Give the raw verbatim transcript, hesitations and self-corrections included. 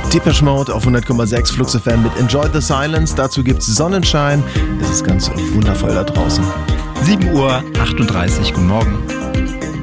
Depeche Mode auf hundert Komma sechs Flux F M mit Enjoy the Silence. Dazu gibt's Sonnenschein. Es ist ganz wundervoll da draußen. sieben Uhr achtunddreißig. Guten Morgen.